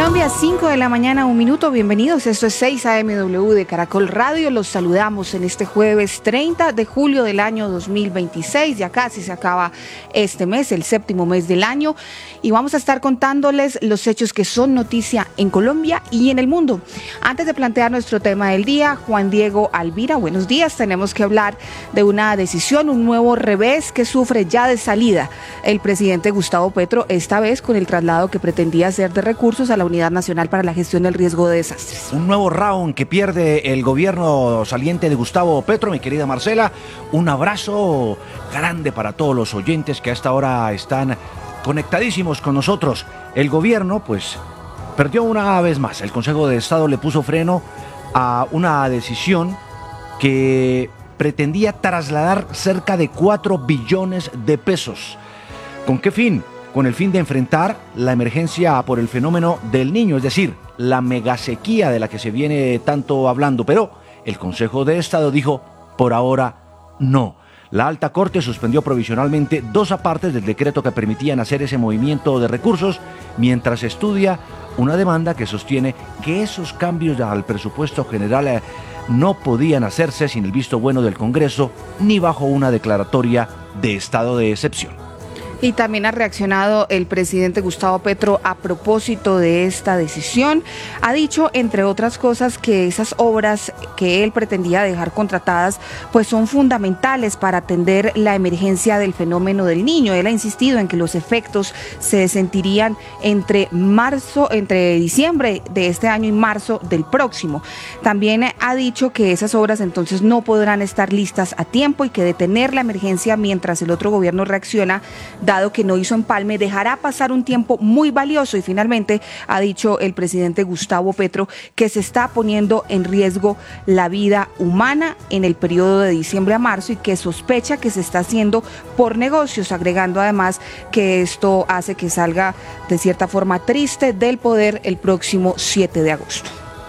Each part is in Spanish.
Colombia, 5 de la mañana, 1 minuto. Bienvenidos. Esto es 6 AMW de Caracol Radio. Los saludamos en este jueves 30 de julio del año 2026. Ya casi se acaba este mes, el séptimo mes del año. Y vamos a estar contándoles los hechos que son noticia en Colombia y en el mundo. Antes de plantear nuestro tema del día, Juan Diego Alvira, buenos días. Tenemos que hablar de una decisión, un nuevo revés que sufre ya de salida el presidente Gustavo Petro, esta vez con el traslado que pretendía hacer de recursos a la Unidad Nacional para la Gestión del Riesgo de Desastres. Un nuevo round que pierde el gobierno saliente de Gustavo Petro, mi querida Marcela. Un abrazo grande para todos los oyentes que a esta hora están conectadísimos con nosotros. El gobierno, pues, perdió una vez más. El Consejo de Estado le puso freno a una decisión que pretendía trasladar cerca de 4 billones de pesos. ¿Con qué fin? Con el fin de enfrentar la emergencia por el fenómeno del Niño, es decir, la megasequía de la que se viene tanto hablando. Pero el Consejo de Estado dijo, por ahora no. La Alta Corte suspendió provisionalmente 2 apartes del decreto que permitían hacer ese movimiento de recursos mientras estudia una demanda que sostiene que esos cambios al presupuesto general no podían hacerse sin el visto bueno del Congreso ni bajo una declaratoria de estado de excepción. Y también ha reaccionado el presidente Gustavo Petro a propósito de esta decisión. Ha dicho, entre otras cosas, que esas obras que él pretendía dejar contratadas pues son fundamentales para atender la emergencia del fenómeno del Niño. Él ha insistido en que los efectos se sentirían entre diciembre de este año y marzo del próximo. También ha dicho que esas obras entonces no podrán estar listas a tiempo y que detener la emergencia mientras el otro gobierno reacciona, dado que no hizo empalme, dejará pasar un tiempo muy valioso. Y finalmente ha dicho el presidente Gustavo Petro que se está poniendo en riesgo la vida humana en el periodo de diciembre a marzo y que sospecha que se está haciendo por negocios, agregando además que esto hace que salga de cierta forma triste del poder el próximo 7 de agosto.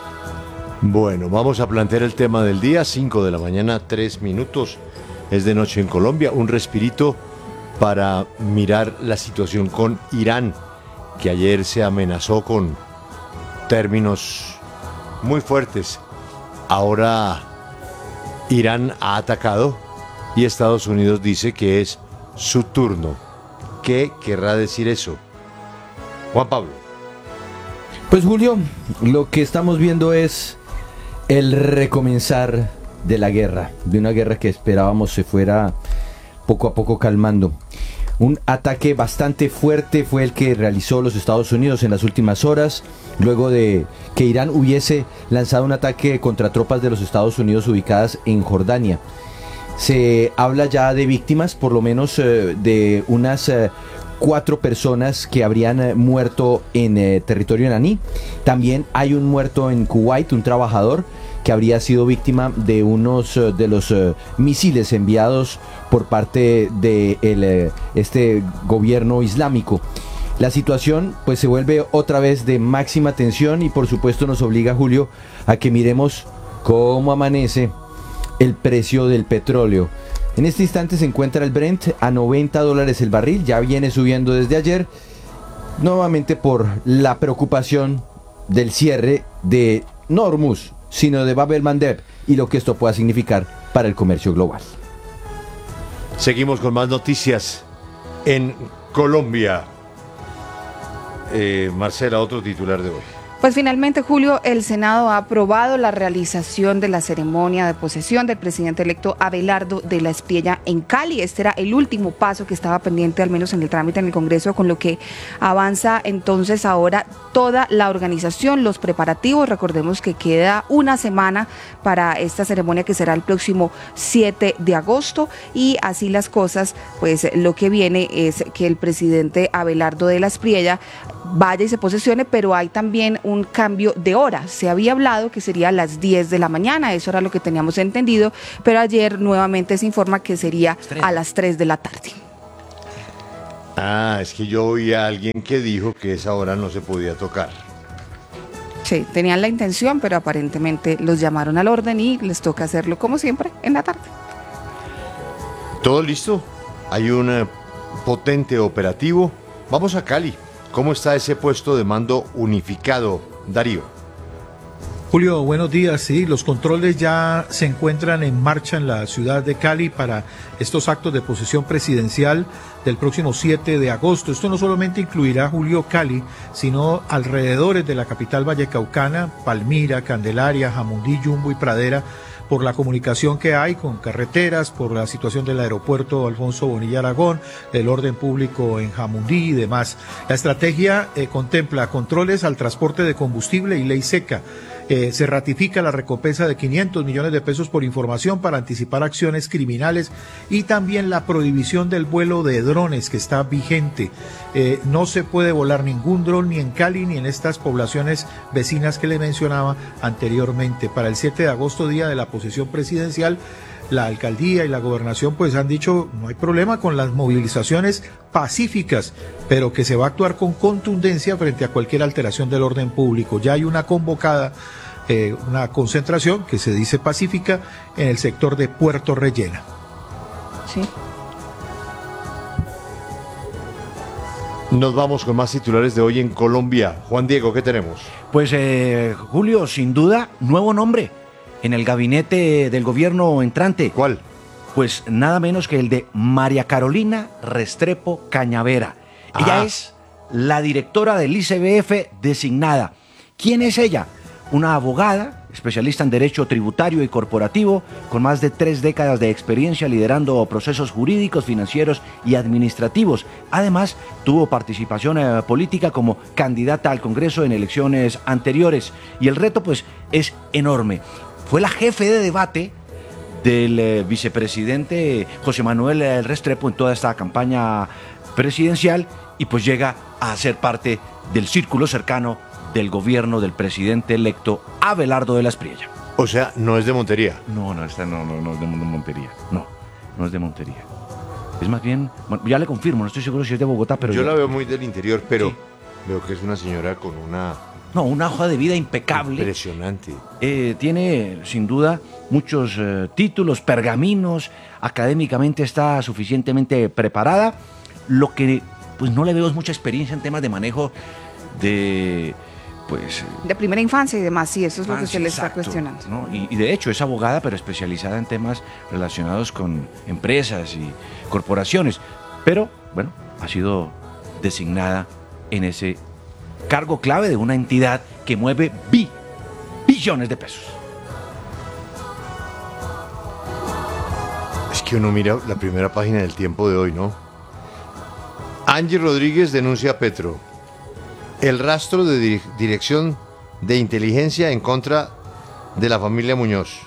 Bueno, vamos a plantear el tema del día, 5 de la mañana, 3 minutos. Es de noche en Colombia, un respirito para mirar la situación con Irán, que ayer se amenazó con términos muy fuertes. Ahora Irán ha atacado y Estados Unidos dice que es su turno. ¿Qué querrá decir eso? Juan Pablo. Pues Julio, lo que estamos viendo es el recomenzar de la guerra, de una guerra que esperábamos se fuera poco a poco calmando. Un ataque bastante fuerte fue el que realizó los Estados Unidos en las últimas horas, luego de que Irán hubiese lanzado un ataque contra tropas de los Estados Unidos ubicadas en Jordania. Se habla ya de víctimas, por lo menos de unas 4 personas que habrían muerto en territorio iraní. También hay un muerto en Kuwait, un trabajador que habría sido víctima de unos de los misiles enviados por parte de este gobierno islámico. La situación pues se vuelve otra vez de máxima tensión y por supuesto nos obliga, Julio, a que miremos cómo amanece el precio del petróleo. En este instante se encuentra el Brent a $90 el barril, ya viene subiendo desde ayer, nuevamente por la preocupación del cierre de no Hormuz, sino de Bab el-Mandeb y lo que esto pueda significar para el comercio global. Seguimos con más noticias en Colombia. Marcela, otro titular de hoy. Pues finalmente, Julio, el Senado ha aprobado la realización de la ceremonia de posesión del presidente electo Abelardo de la Espriella en Cali. Este era el último paso que estaba pendiente, al menos en el trámite en el Congreso, con lo que avanza entonces ahora toda la organización, los preparativos. Recordemos que queda una semana para esta ceremonia que será el próximo 7 de agosto y así las cosas, pues lo que viene es que el presidente Abelardo de la Espriella vaya y se posesione, pero hay también un cambio de hora. Se había hablado que sería a las 10 de la mañana, eso era lo que teníamos entendido, pero ayer nuevamente se informa que sería a las 3 de la tarde. Es que yo oí a alguien que dijo que esa hora no se podía tocar. Sí, tenían la intención, pero aparentemente los llamaron al orden y les toca hacerlo como siempre en la tarde. ¿Todo listo? Hay un potente operativo. Vamos a Cali. ¿Cómo está ese puesto de mando unificado, Darío? Julio, buenos días. Sí, los controles ya se encuentran en marcha en la ciudad de Cali para estos actos de posesión presidencial del próximo 7 de agosto. Esto no solamente incluirá, Julio, Cali, sino alrededores de la capital vallecaucana, Palmira, Candelaria, Jamundí, Yumbo y Pradera, por la comunicación que hay con carreteras, por la situación del aeropuerto Alfonso Bonilla Aragón, del orden público en Jamundí y demás. La estrategia contempla controles al transporte de combustible y ley seca. Se ratifica la recompensa de 500 millones de pesos por información para anticipar acciones criminales y también la prohibición del vuelo de drones que está vigente. No se puede volar ningún dron ni en Cali ni en estas poblaciones vecinas que le mencionaba anteriormente. Para el 7 de agosto, día de la posesión presidencial, la alcaldía y la gobernación pues han dicho no hay problema con las movilizaciones pacíficas, pero que se va a actuar con contundencia frente a cualquier alteración del orden público. Ya hay una convocada, una concentración que se dice pacífica en el sector de Puerto Rellena. Sí. Nos vamos con más titulares de hoy en Colombia. Juan Diego, ¿qué tenemos? Pues Julio, sin duda, nuevo nombre en el gabinete del gobierno entrante. ¿Cuál? Pues nada menos que el de María Carolina Restrepo Cañavera. Ella es la directora del ICBF designada. ¿Quién es ella? Una abogada, especialista en derecho tributario y corporativo, con más de 3 décadas de experiencia liderando procesos jurídicos, financieros y administrativos. Además, tuvo participación política como candidata al Congreso en elecciones anteriores. Y el reto, pues, es enorme. Fue la jefe de debate del vicepresidente José Manuel Restrepo en toda esta campaña presidencial y pues llega a ser parte del círculo cercano del gobierno del presidente electo Abelardo de la Espriella. O sea, no es de Montería. No, esta no es de Montería. No es de Montería. Es más bien, bueno, ya le confirmo, no estoy seguro si es de Bogotá, pero... Yo la veo muy del interior, pero sí, veo que es una señora con una... No, una hoja de vida impecable. Impresionante. Tiene, sin duda, muchos títulos, pergaminos, académicamente está suficientemente preparada. Lo que pues no le veo es mucha experiencia en temas de manejo de... pues de primera infancia y demás, sí, eso es lo que se le está exacto, cuestionando. ¿no? Y de hecho es abogada, pero especializada en temas relacionados con empresas y corporaciones. Pero, bueno, ha sido designada en ese cargo clave de una entidad que mueve billones de pesos. Es que uno mira la primera página del Tiempo de hoy, ¿no? Angie Rodríguez denuncia a Petro. El rastro de dirección de inteligencia en contra de la familia Muñoz.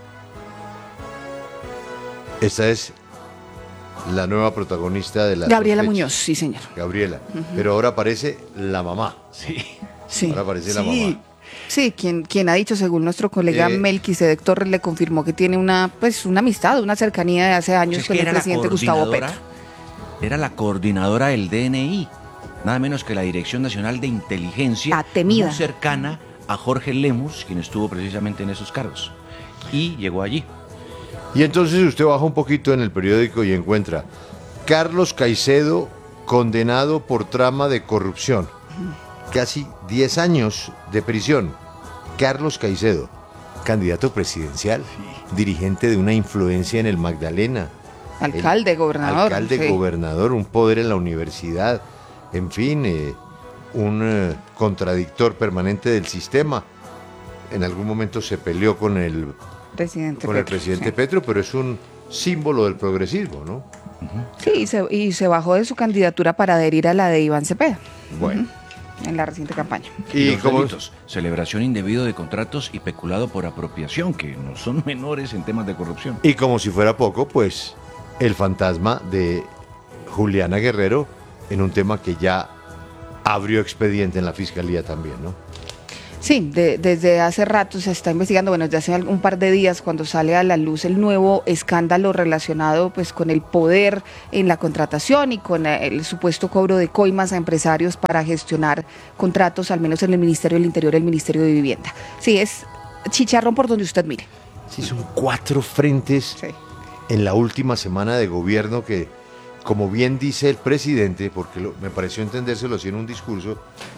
Esta es la nueva protagonista de la Gabriela sospechas. Muñoz, sí señor. Gabriela. Pero ahora aparece la mamá. Sí. Ahora aparece la mamá. Sí, quien ha dicho, según nuestro colega Melquisedec Torres, le confirmó que tiene una amistad, una cercanía de hace años con el presidente Gustavo Petro. Era la coordinadora del DNI, nada menos que la Dirección Nacional de Inteligencia, temida, muy cercana a Jorge Lemus, quien estuvo precisamente en esos cargos, y llegó allí. Y entonces usted baja un poquito en el periódico y encuentra Carlos Caicedo condenado por trama de corrupción. Casi 10 años de prisión. Carlos Caicedo, candidato presidencial, dirigente de una influencia en el Magdalena. Alcalde, gobernador. Gobernador, un poder en la universidad, en fin, un contradictor permanente del sistema. En algún momento se peleó con el presidente Petro, pero es un símbolo del progresismo, ¿no? Sí, y se bajó de su candidatura para adherir a la de Iván Cepeda. Bueno. En la reciente campaña. Y los delitos, celebración indebida de contratos y peculado por apropiación, que no son menores en temas de corrupción. Y como si fuera poco, pues el fantasma de Juliana Guerrero en un tema que ya abrió expediente en la fiscalía también, ¿no? Sí, desde hace rato se está investigando, bueno, desde hace un par de días cuando sale a la luz el nuevo escándalo relacionado pues con el poder en la contratación y con el supuesto cobro de coimas a empresarios para gestionar contratos, al menos en el Ministerio del Interior y el Ministerio de Vivienda. Sí, es chicharrón por donde usted mire. Sí, son 4 frentes en la última semana de gobierno que como bien dice el presidente, porque me pareció entendérselo así en un discurso,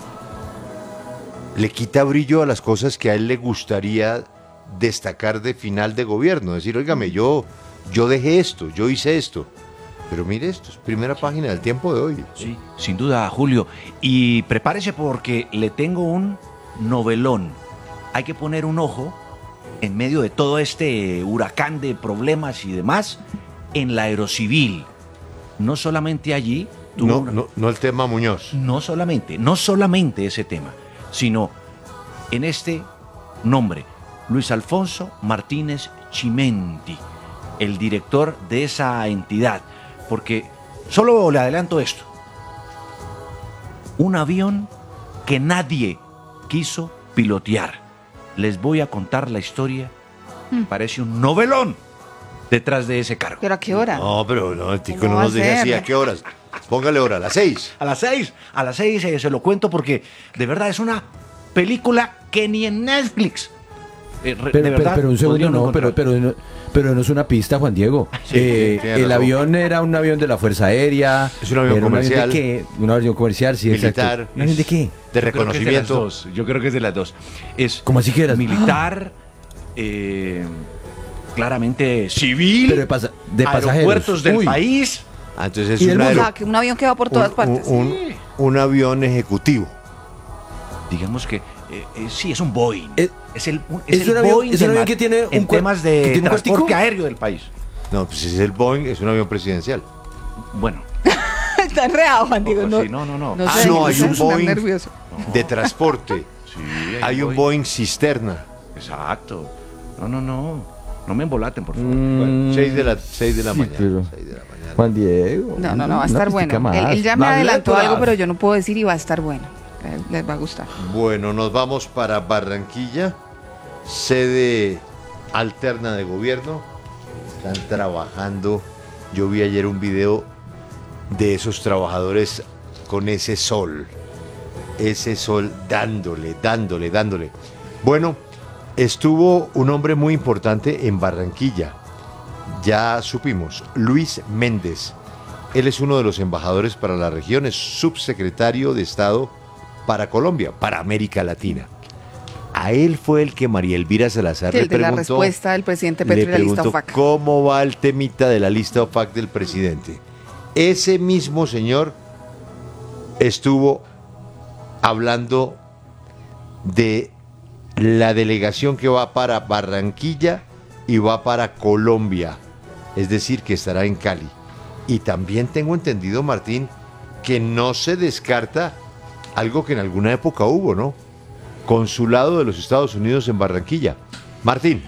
le quita brillo a las cosas que a él le gustaría destacar de final de gobierno. Decir, óigame, yo dejé esto, yo hice esto. Pero mire esto, es primera página del Tiempo de hoy. Sí, sin duda, Julio. Y prepárese porque le tengo un novelón. Hay que poner un ojo en medio de todo este huracán de problemas y demás en la aerocivil. No solamente allí. No el tema Muñoz. No solamente ese tema, sino en este nombre, Luis Alfonso Martínez Chimenti, el director de esa entidad. Porque solo le adelanto esto: un avión que nadie quiso pilotear. Les voy a contar la historia. Parece un novelón detrás de ese cargo. ¿Pero a qué hora? No, pero no, el tico ¿Cómo no va nos a dice ser? así. ¿A qué horas? Póngale hora, a las 6. A las 6 se lo cuento porque de verdad es una película que ni en Netflix. De verdad, pero un segundo, podría uno no, encontrar. pero no es una pista, Juan Diego. tiene El razón. avión era un avión de la Fuerza Aérea. Es un avión era comercial. ¿Un avión de qué? Un avión comercial, sí, Militar. exacto. ¿Un avión de qué? De Yo creo que es de las reconocimiento. dos. Yo creo que es de las dos. Es ¿Cómo así que eras? militar, claramente civil, Pero de pasajeros. aeropuertos del Uy. país. Ah, entonces ¿Y es del un, mundo? O sea, que un avión que va por todas partes. un avión ejecutivo. Digamos que sí, es un Boeing. Es- Es el es un avión- Boeing es un de avión mar- que tiene en un cuer- temas que de tiene un transporte cuartico. aéreo del país. No, pues si es el Boeing, es un avión presidencial. Bueno, Está enredado, Juan Diego. sí, no. No Ah, sé, no, hay se un está Boeing nervioso. de transporte. Sí, Hay un Boeing cisterna. Exacto. No me embolaten, por favor. Bueno, 6 de la Sí, mañana. pero- 6 de la mañana. Juan Diego. No, va a una estar pistica bueno. más. Él ya me Dale, adelantó toda. algo, pero yo no puedo decir y va a estar bueno. Les va a gustar. Bueno, nos vamos para Barranquilla, sede alterna de gobierno. Están trabajando. Yo vi ayer un video de esos trabajadores con ese sol dándole. Bueno, estuvo un hombre muy importante en Barranquilla. Ya supimos, Luis Méndez. Él es uno de los embajadores para la región, es subsecretario de Estado para Colombia, para América Latina. A él fue el que María Elvira Salazar le El de la preguntó, respuesta del presidente Petro y la lista preguntó OFAC. cómo va el temita de la lista OFAC del presidente. Ese mismo señor estuvo hablando de la delegación que va para Barranquilla y va para Colombia, es decir, que estará en Cali. Y también tengo entendido, Martín, que no se descarta algo que en alguna época hubo, ¿no? Consulado de los Estados Unidos en Barranquilla. Martín.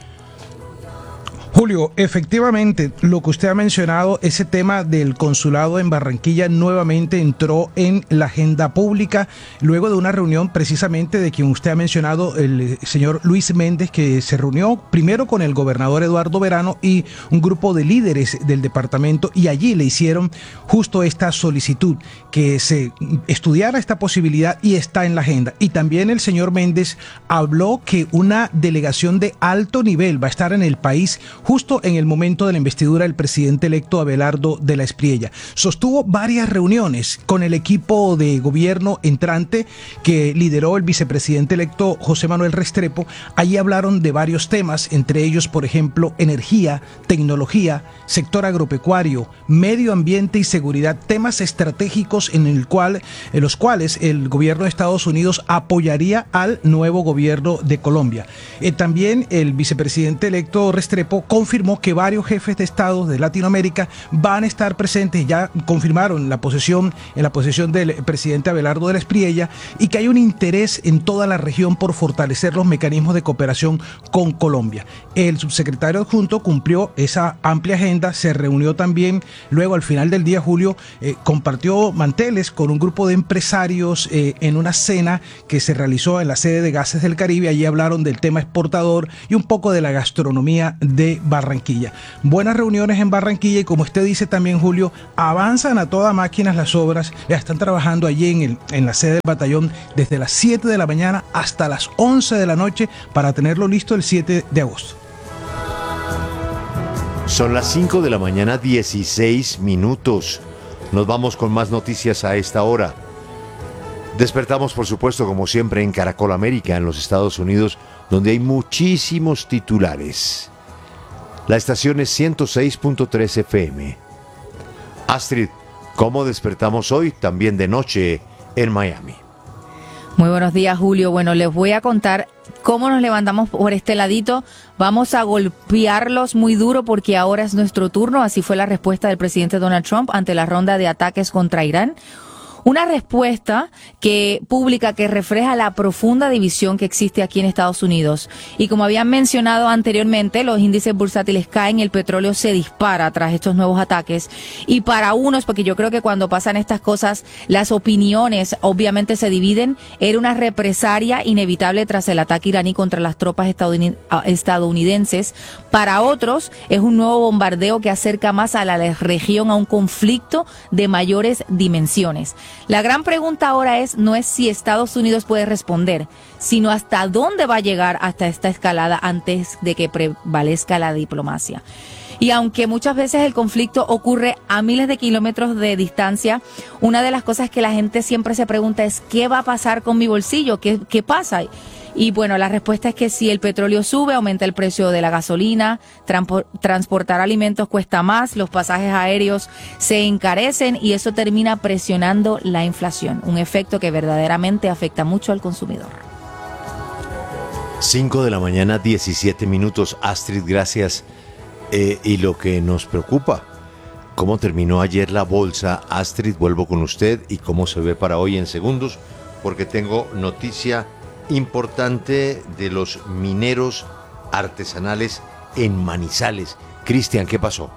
Julio, efectivamente, lo que usted ha mencionado, ese tema del consulado en Barranquilla nuevamente entró en la agenda pública luego de una reunión precisamente de quien usted ha mencionado, el señor Luis Méndez, que se reunió primero con el gobernador Eduardo Verano y un grupo de líderes del departamento, y allí le hicieron justo esta solicitud, que se estudiara esta posibilidad, y está en la agenda. Y también el señor Méndez habló que una delegación de alto nivel va a estar en el país justo en el momento de la investidura del presidente electo Abelardo de la Espriella. Sostuvo varias reuniones con el equipo de gobierno entrante que lideró el vicepresidente electo José Manuel Restrepo. Allí hablaron de varios temas, entre ellos, por ejemplo, energía, tecnología, sector agropecuario, medio ambiente y seguridad, temas estratégicos en los cuales el gobierno de Estados Unidos apoyaría al nuevo gobierno de Colombia. También el vicepresidente electo Restrepo confirmó que varios jefes de Estado de Latinoamérica van a estar presentes, ya confirmaron en la posesión del presidente Abelardo de la Espriella, y que hay un interés en toda la región por fortalecer los mecanismos de cooperación con Colombia. El subsecretario adjunto cumplió esa amplia agenda, se reunió también luego al final del día, Julio, compartió manteles con un grupo de empresarios en una cena que se realizó en la sede de Gases del Caribe. Allí hablaron del tema exportador y un poco de la gastronomía de Barranquilla. Buenas reuniones en Barranquilla, y como usted dice también, Julio, avanzan a toda máquina las obras. Ya están trabajando allí en la sede del batallón desde las 7 de la mañana hasta las 11 de la noche para tenerlo listo el 7 de agosto. Son las 5 de la mañana, 16 minutos. Nos vamos con más noticias a esta hora. Despertamos, por supuesto, como siempre, en Caracol América, en los Estados Unidos, donde hay muchísimos titulares. La estación es 106.3 FM. Astrid, ¿cómo despertamos hoy? También de noche en Miami. Muy buenos días, Julio. Bueno, les voy a contar cómo nos levantamos por este ladito. Vamos a golpearlos muy duro porque ahora es nuestro turno. Así fue la respuesta del presidente Donald Trump ante la ronda de ataques contra Irán. Una respuesta pública que refleja la profunda división que existe aquí en Estados Unidos. Y como habían mencionado anteriormente, los índices bursátiles caen, el petróleo se dispara tras estos nuevos ataques. Y para unos, porque yo creo que cuando pasan estas cosas, las opiniones obviamente se dividen, era una represalia inevitable tras el ataque iraní contra las tropas estadounidenses. Para otros, es un nuevo bombardeo que acerca más a la región a un conflicto de mayores dimensiones. La gran pregunta ahora no es si Estados Unidos puede responder, sino hasta dónde va a llegar hasta esta escalada antes de que prevalezca la diplomacia. Y aunque muchas veces el conflicto ocurre a miles de kilómetros de distancia, una de las cosas que la gente siempre se pregunta es ¿qué va a pasar con mi bolsillo? ¿Qué pasa? Y bueno, la respuesta es que si el petróleo sube, aumenta el precio de la gasolina, transportar alimentos cuesta más, los pasajes aéreos se encarecen y eso termina presionando la inflación, un efecto que verdaderamente afecta mucho al consumidor. 5 de la mañana, 17 minutos. Astrid, gracias. Y lo que nos preocupa, ¿cómo terminó ayer la bolsa? Astrid, vuelvo con usted y cómo se ve para hoy en segundos, porque tengo noticia importante de los mineros artesanales en Manizales. Cristian, ¿qué pasó?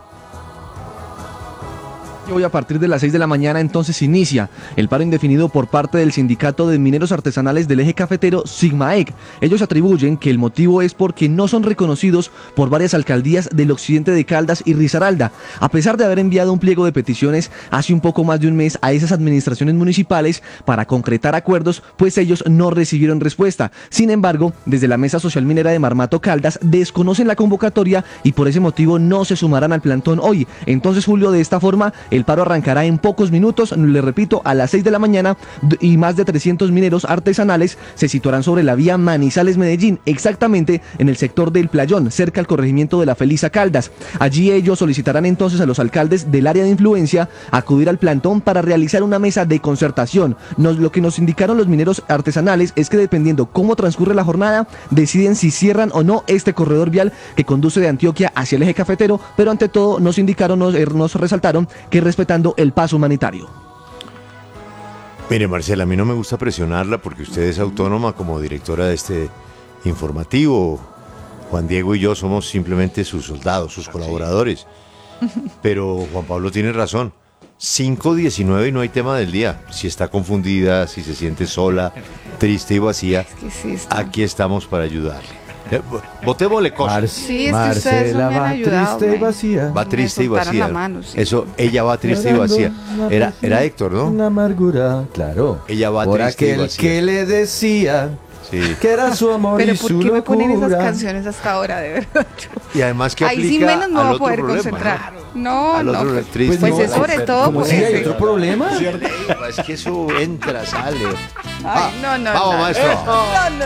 Hoy a partir de las 6 de la mañana entonces inicia el paro indefinido por parte del sindicato de mineros artesanales del eje cafetero Sigmaec. Ellos atribuyen que el motivo es porque no son reconocidos por varias alcaldías del occidente de Caldas y Risaralda, a pesar de haber enviado un pliego de peticiones hace un poco más de un mes a esas administraciones municipales para concretar acuerdos, pues ellos no recibieron respuesta. Sin embargo, desde la Mesa Social Minera de Marmato Caldas desconocen la convocatoria y por ese motivo no se sumarán al plantón hoy. Entonces, Julio, de esta forma, el paro arrancará en pocos minutos, le repito, a las 6 de la mañana y más de 300 mineros artesanales se situarán sobre la vía Manizales-Medellín, exactamente en el sector del Playón, cerca al corregimiento de la Felisa Caldas. Allí ellos solicitarán entonces a los alcaldes del área de influencia acudir al plantón para realizar una mesa de concertación. Lo que nos indicaron los mineros artesanales es que dependiendo cómo transcurre la jornada, deciden si cierran o no este corredor vial que conduce de Antioquia hacia el eje cafetero, pero ante todo nos indicaron, nos resaltaron que respetando el paso humanitario. Mire, Marcela, a mí no me gusta presionarla porque usted es autónoma como directora de este informativo. Juan Diego y yo somos simplemente sus soldados, sus colaboradores. Pero Juan Pablo tiene razón. 5:19 y no hay tema del día. Si está confundida, si se siente sola, triste y vacía, aquí estamos para ayudarle. Botémosle cosas. Sí, es que Marcela me han va ayudado, triste y vacía. Va triste y vacía. la mano, sí. Eso, ella va triste y vacía. Era Héctor, ¿no? Una amargura, claro. Ella va por triste y aquel vacía. que le decía Sí. que era su amor Pero y ¿por su qué me ponen esas locura. canciones hasta ahora, de verdad? Y además que Ahí aplica sí menos me voy al a otro poder problema, concentrar. ¿no? No, Al otro pues, triste. pues no, es sobre todo ¿cómo por si hay ese. otro problema? Es que eso entra, sale. Ay, no, Vamos, maestro. No, no.